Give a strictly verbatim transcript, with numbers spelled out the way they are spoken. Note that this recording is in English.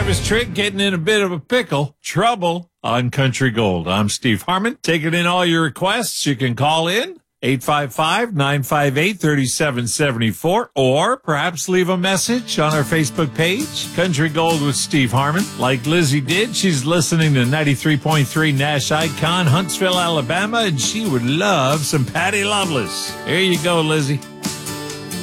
Travis Tritt getting in a bit of a pickle. Trouble on Country Gold. I'm Steve Harmon. Taking in all your requests. You can call in eight five five, nine five eight, three seven seven four or perhaps leave a message on our Facebook page, Country Gold with Steve Harmon. Like Lizzie did, she's listening to ninety-three point three Nash Icon, Huntsville, Alabama, and she would love some Patty Loveless. Here you go, Lizzie.